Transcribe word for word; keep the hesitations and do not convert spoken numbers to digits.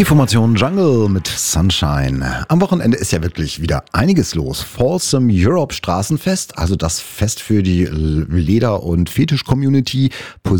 Die Formation Jungle mit Sunshine. Am Wochenende ist ja wirklich wieder einiges los. Folsom Europe Straßenfest, also das Fest für die Leder- und Fetisch-Community,